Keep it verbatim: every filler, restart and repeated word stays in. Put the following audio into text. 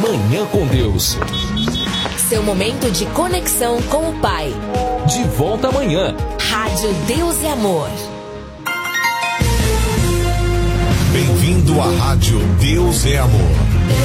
Manhã com Deus. Seu momento de conexão com o Pai. De volta amanhã. Rádio Deus e Amor. Bem-vindo à Rádio Deus é Amor.